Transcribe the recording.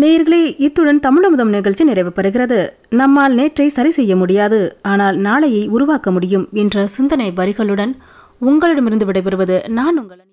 நேயர்களே, இத்துடன் தமிழமுதம் நிகழ்ச்சி நிறைவு பெறுகிறது. நம்மால் நேற்றை சரி செய்ய முடியாது, ஆனால் நாளையை உருவாக்க முடியும் என்ற சிந்தனை வரிகளுடன் உங்களிடமிருந்து விடைபெறுவது நான் உங்கள்